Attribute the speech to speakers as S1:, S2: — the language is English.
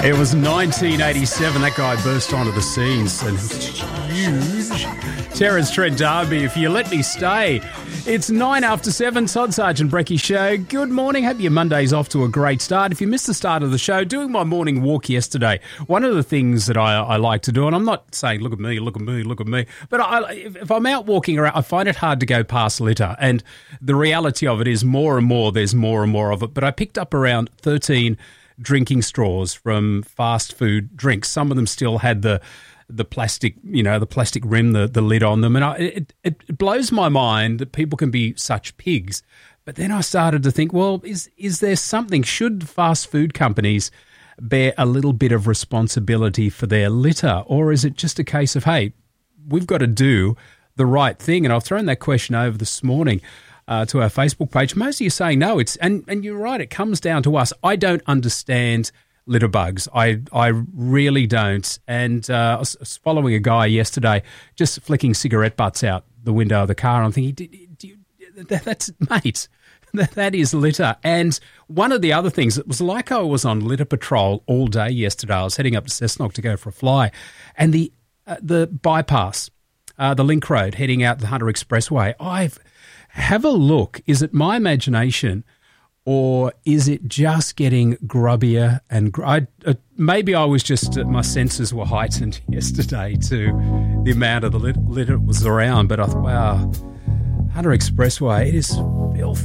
S1: It was 1987. That guy burst onto the scenes and it was huge. Terence Trent D'Arby, If You Let Me Stay. It's 7:09. Todd Sargent Brecky Show. Good morning. Hope your Monday's off to a great start. If you missed the start of the show, doing my morning walk yesterday, one of the things that I like to do, and I'm not saying look at me, look at me, look at me, but if I'm out walking around, I find it hard to go past litter. And the reality of it is more and more, there's more and more of it. But I picked up around 13 drinking straws from fast food drinks. Some of them still had the plastic, the plastic rim, the lid on them. And it blows my mind that people can be such pigs. But then I started to think, well, is there something, should fast food companies bear a little bit of responsibility for their litter? Or is it just a case of, hey, we've got to do the right thing? And I've thrown that question over this morning to our Facebook page. Most of you saying no. And you're right, it comes down to us. I don't understand litter bugs. I really don't. And I was following a guy yesterday just flicking cigarette butts out the window of the car. And I'm thinking, that's, mate, that is litter. And one of the other things, it was like I was on litter patrol all day yesterday. I was heading up to Cessnock to go for a fly. And the bypass, the Link Road heading out the Hunter Expressway, have a look. Is it my imagination, or is it just getting grubbier and maybe I was just my senses were heightened yesterday to the amount of the litter that was around. But I thought, wow, Hunter Expressway, it is filthy.